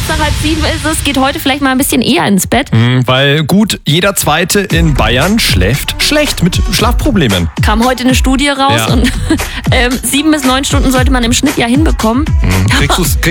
nach 6:30 ist es, geht heute vielleicht mal ein bisschen eher ins Bett. Weil gut, jeder Zweite in Bayern schläft schlecht mit Schlafproblemen. Kam heute eine Studie raus Ja. und 7 bis 9 Stunden sollte man im Schnitt ja hinbekommen. Kriegst du's